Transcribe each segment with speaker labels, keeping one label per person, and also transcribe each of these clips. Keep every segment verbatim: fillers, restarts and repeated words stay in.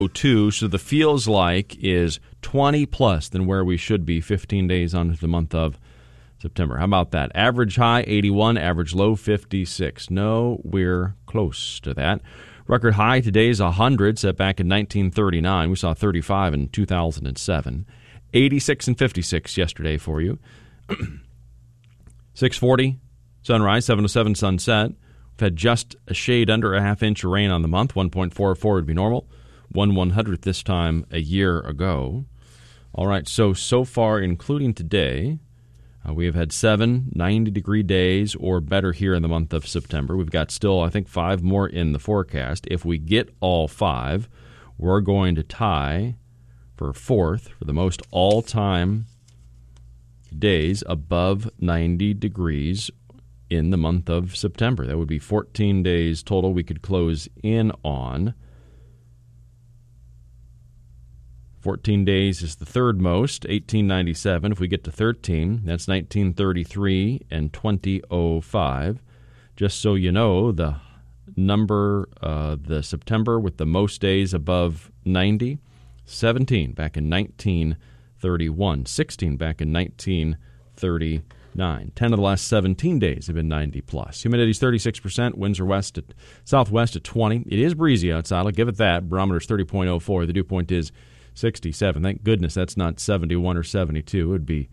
Speaker 1: two, so the feels like is twenty plus than where we should be fifteen days on the month of September. How about that? Average high eighty-one, average low fifty-six. No, we're close to that. Record high today is one hundred, set back in nineteen thirty-nine. We saw thirty-five in two thousand seven. eighty-six and fifty-six yesterday for you. six forty sunrise, seven oh seven sunset. We've had just a shade under a half inch of rain on the month. one point four four would be normal. one one hundredth this time a year ago. All right, so, so far, including today, uh, we have had seven ninety-degree days or better here in the month of September. We've got still, I think, five more in the forecast. If we get all five, we're going to tie for fourth for the most all-time days above ninety degrees in the month of September. That would be fourteen days total we could close in on. fourteen days is the third most, eighteen ninety-seven. If we get to thirteen, that's nineteen thirty-three and twenty oh five. Just so you know, the number, uh, the September with the most days above ninety, seventeen back in nineteen thirty-one, sixteen back in nineteen thirty-nine. ten of the last seventeen days have been ninety plus. Humidity's thirty-six percent, winds are west at southwest at twenty. It is breezy outside, I'll give it that. Barometer's thirty point oh four. The dew point is sixty-seven. Thank goodness that's not seventy-one or seventy-two. It'd be,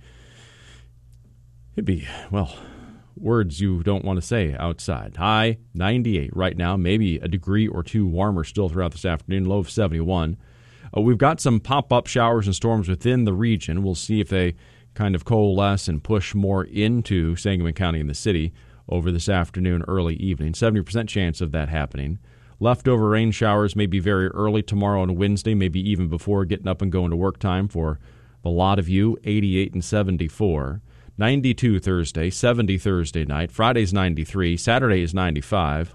Speaker 1: it'd be, well, words you don't want to say outside. High ninety-eight right now, maybe a degree or two warmer still throughout this afternoon, low of seventy-one. Uh, we've got some pop-up showers and storms within the region. We'll see if they kind of coalesce and push more into Sangamon County and the city over this afternoon, early evening. seventy percent chance of that happening. Leftover rain showers may be very early tomorrow and Wednesday, maybe even before getting up and going to work time for a lot of you, eighty-eight and seventy-four. ninety-two Thursday, seventy Thursday night. Friday's ninety-three. Saturday is ninety-five.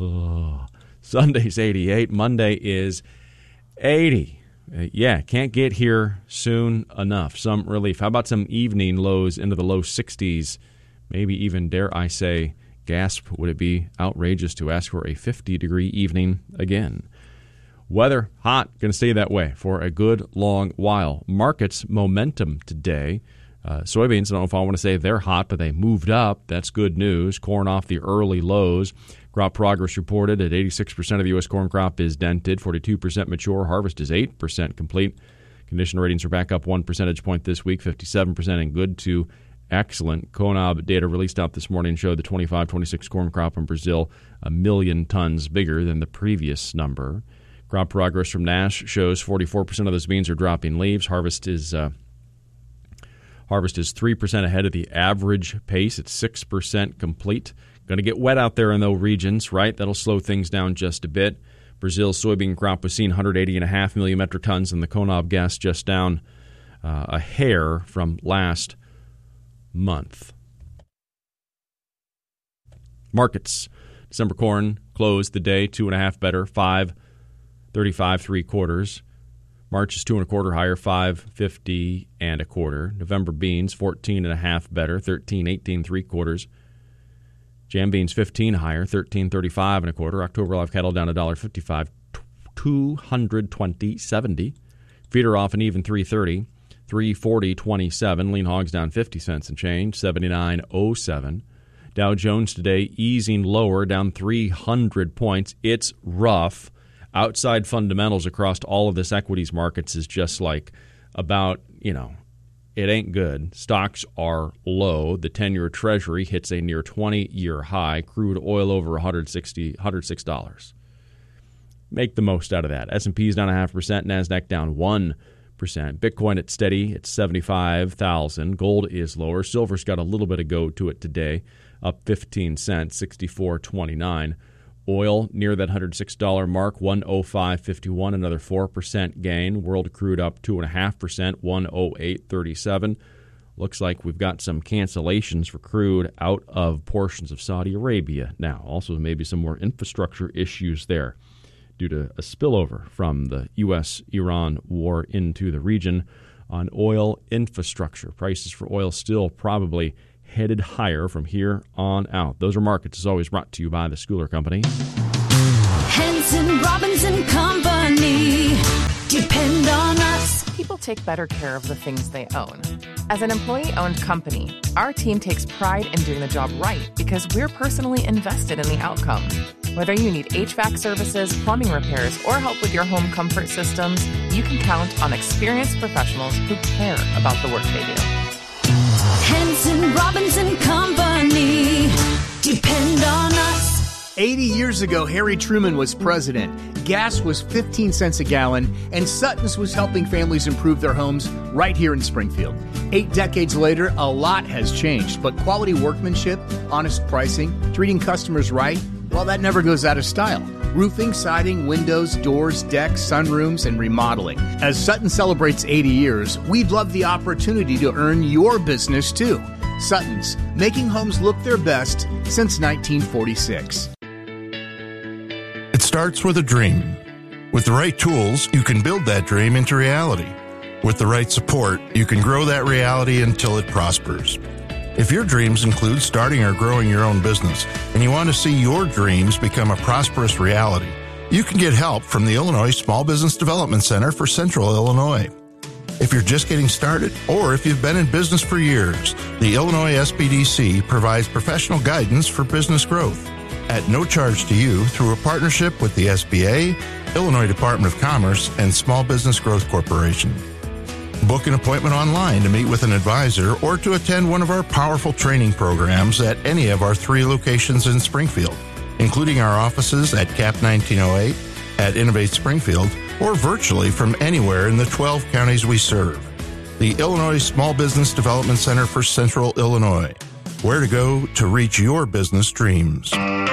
Speaker 1: Sunday's eighty-eight. Monday is eighty. Uh, yeah, can't get here soon enough. Some relief. How about some evening lows into the low sixties? Maybe even, dare I say, gasp, would it be outrageous to ask for a fifty-degree evening again? Weather, hot, going to stay that way for a good long while. Markets, momentum today. Uh, soybeans, I don't know if I want to say they're hot, but they moved up. That's good news. Corn off the early lows. Crop progress reported at eighty-six percent of the U S corn crop is dented, forty-two percent mature. Harvest is eight percent complete. Condition ratings are back up one percentage point this week, fifty-seven percent in good to excellent. CONAB data released out this morning showed the twenty-five twenty-six corn crop in Brazil a million tons bigger than the previous number. Crop progress from Nash shows forty-four percent of those beans are dropping leaves. Harvest is uh, harvest is three percent ahead of the average pace. It's six percent complete. Going to get wet out there in those regions, right? That'll slow things down just a bit. Brazil's soybean crop was seen one hundred eighty point five million metric tons, and the CONAB guess just down uh, a hair from last month. Markets. December corn closed the day two and a half better, five thirty-five three quarters. March is two and a quarter higher, five fifty and a quarter. November beans fourteen and a half better, thirteen eighteen three quarters. Jam beans fifteen higher, thirteen thirty-five and a quarter. October live cattle down one dollar fifty-five, two twenty seventy. Feeder off an even three thirty, three forty twenty-seven. Lean hogs down fifty cents and change, seventy-nine oh seven. Dow Jones today easing lower, down three hundred points. It's rough. Outside fundamentals across all of this equities markets is just like about, you know, it ain't good. Stocks are low. The ten-year Treasury hits a near twenty-year high. Crude oil over one hundred sixty, one hundred six dollars. Make the most out of that. S and P is down a half percent. NASDAQ down one percent. Bitcoin at steady at seventy-five thousand. Gold is lower. Silver's got a little bit of go to it today, up fifteen cents, sixty-four twenty-nine. Oil near that one hundred six dollars mark, one oh five fifty-one, another four percent gain. World crude up two point five percent, one oh eight thirty-seven. Looks like we've got some cancellations for crude out of portions of Saudi Arabia now. Also maybe some more infrastructure issues there due to a spillover from the U S Iran war into the region on oil infrastructure. Prices for oil still probably headed higher from here on out. Those are markets, as always, brought to you by the Schooler Company.
Speaker 2: Henson Robinson Company. take better care of the things they own. As an employee-owned company, our team takes pride in doing the job right because we're personally invested in the outcome. Whether you need H V A C services, plumbing repairs, or help with your home comfort systems, you can count on experienced professionals who care about the work they do.
Speaker 3: Hanson, Robinson Company. Depend on us.
Speaker 4: eighty years ago, Harry Truman was president. Gas was fifteen cents a gallon, and Sutton's was helping families improve their homes right here in Springfield. Eight decades later, a lot has changed, but quality workmanship, honest pricing, treating customers right, well, that never goes out of style. Roofing, siding, windows, doors, decks, sunrooms, and remodeling. As Sutton celebrates eighty years, we'd love the opportunity to earn your business too. Sutton's, making homes look their best since nineteen forty-six.
Speaker 5: It starts with a dream. With the right tools, you can build that dream into reality. With the right support, you can grow that reality until it prospers. If your dreams include starting or growing your own business, and you want to see your dreams become a prosperous reality, you can get help from the Illinois Small Business Development Center for Central Illinois. If you're just getting started, or if you've been in business for years, the Illinois S B D C provides professional guidance for business growth at no charge to you through a partnership with the S B A, Illinois Department of Commerce, and Small Business Growth Corporation. Book an appointment online to meet with an advisor or to attend one of our powerful training programs at any of our three locations in Springfield, including our offices at C A P nineteen oh eight, at Innovate Springfield, or virtually from anywhere in the twelve counties we serve. The Illinois Small Business Development Center for Central Illinois. Where to go to reach your business dreams.